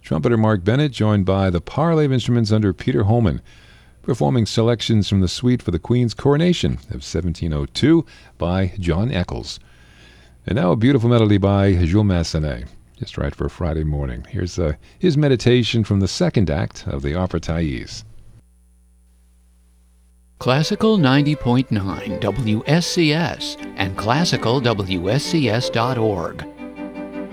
Trumpeter Mark Bennett, joined by the Parley of Instruments under Peter Holman, performing selections from the suite for the Queen's coronation of 1702 by John Eccles. And now a beautiful melody by Jules Massenet, just right for a Friday morning. Here's his meditation from the second act of the opera Thais. Classical 90.9 WSCS and classicalwscs.org